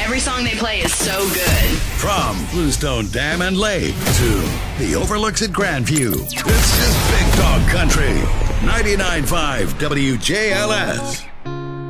Every song they play is so good. From Bluestone Dam and Lake to the overlooks at Grandview, this is Big Dog Country. 99.5 WJLS.